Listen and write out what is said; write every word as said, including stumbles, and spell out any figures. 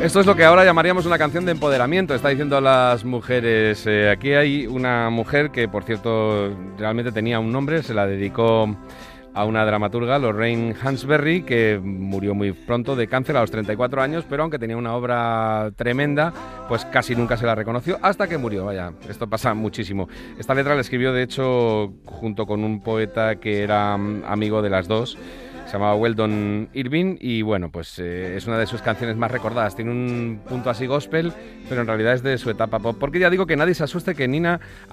Esto es lo que ahora llamaríamos una canción de empoderamiento, está diciendo a las mujeres. Eh, aquí hay una mujer que, por cierto, realmente tenía un nombre, se la dedicó a una dramaturga, Lorraine Hansberry, que murió muy pronto de cáncer a los treinta y cuatro años, pero aunque tenía una obra tremenda, pues casi nunca se la reconoció hasta que murió. Vaya, esto pasa muchísimo. Esta letra la escribió, de hecho, junto con un poeta que era amigo de las dos, se llamaba Weldon Irving, y bueno, pues eh, es una de sus canciones más recordadas. Tiene un punto así gospel, pero en realidad es de su etapa pop. Porque ya digo que nadie se asuste que Nina